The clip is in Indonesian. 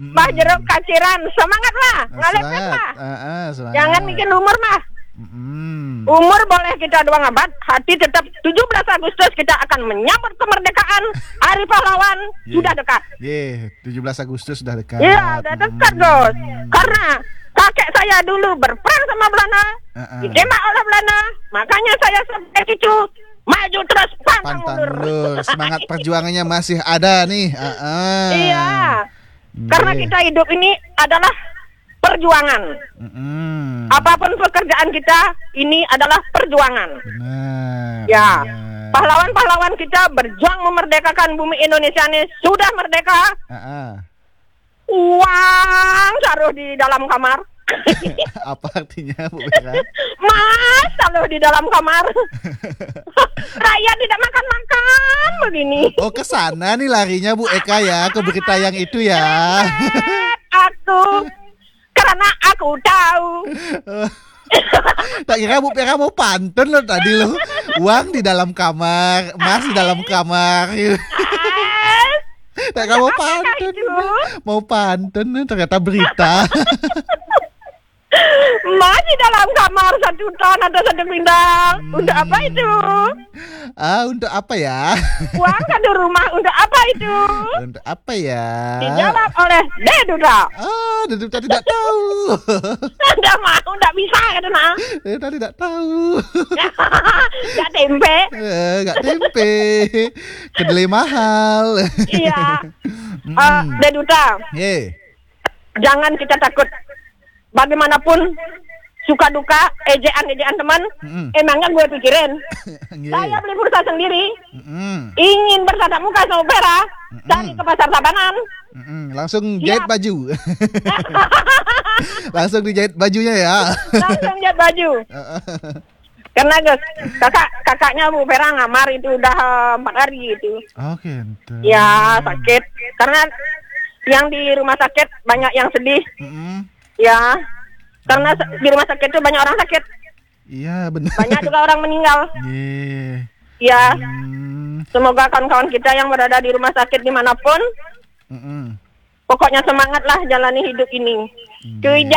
Bah jeruk kaciran, semangat lah, ngalepet lah. Semangat. Jangan bikin umur mah. Umur boleh kita 2 abad, hati tetap 17 Agustus kita akan menyambut kemerdekaan. Hari pahlawan sudah dekat. 17 Agustus sudah dekat. Iya, sudah dekat, Gus. Karena kakek saya dulu berperang sama Belanda, ditembak oleh Belanda. Makanya saya sebagai cucu maju terus pantang mundur. Semangat perjuangannya masih ada nih. Iya. Karena kita hidup ini adalah perjuangan. Apapun pekerjaan kita, ini adalah perjuangan. Benar. Ya. Pahlawan-pahlawan kita berjuang memerdekakan bumi Indonesia ini sudah merdeka. Uang taruh di dalam kamar. Apa artinya, Bu Vera? Mas taruh di dalam kamar. Rakyat tidak makan-makan begini. Oh, ke sana nih larinya Bu Eka ya, ke berita yang itu ya. Aku karena aku tahu. Tak kira Bu Vera mau pantun loh tadi loh. Uang di dalam kamar, emas di dalam kamar. Tak kira mau pantun ternyata berita. Emas di dalam kamar 1 ton atau 1 pindang. Untuk apa itu? Untuk apa ya? Uang kado rumah untuk apa itu? Untuk apa ya? Dijawab oleh Deduta. Deduta tidak tahu. Tidak mau, tidak bisa katanya. Deduta tidak tahu. Tidak tempe. Enggak tempe. Kedelai mahal. Iya. Deduta. Jangan kita takut. Bagaimanapun suka duka, ejaan teman, emangnya gue pikirin. Saya beli pulsa sendiri, ingin bertatap muka sama Vera, cari ke pasar Tabanan. Langsung jahit baju. Langsung dijahit bajunya ya. Langsung jahit baju. Karena Gus, kakaknya Bu Vera ngamar itu udah 4 hari itu. Oke. Ya sakit, karena yang di rumah sakit banyak yang sedih. Ya, karena di rumah sakit itu banyak orang sakit. Iya benar. Banyak juga orang meninggal. Ya, semoga kawan-kawan kita yang berada di rumah sakit dimanapun, pokoknya semangatlah jalani hidup ini.